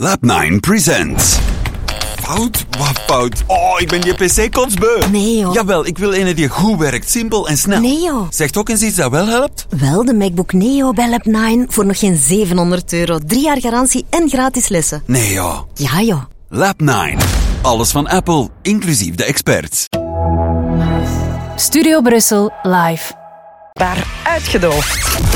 Lab9 presents... Fout? Wat fout? Oh, ik ben die pc-kotsbeu. Nee, joh. Jawel, ik wil een die goed werkt, simpel en snel. Nee, joh. Zegt ook eens iets dat wel helpt? Wel, de MacBook Neo bij Lab9 voor nog geen €700. 3 jaar garantie en gratis lessen. Nee, joh. Ja, joh. Lab9. Alles van Apple, inclusief de experts. Studio Brussel live. Daar uitgedoofd.